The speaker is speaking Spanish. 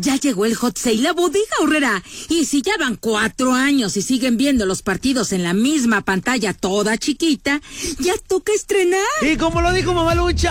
Ya llegó el Hot Sale, la bodega horrera. Y si ya van 4 años y siguen viendo los partidos en la misma pantalla toda chiquita, ya toca estrenar. Y como lo dijo Mamalucha,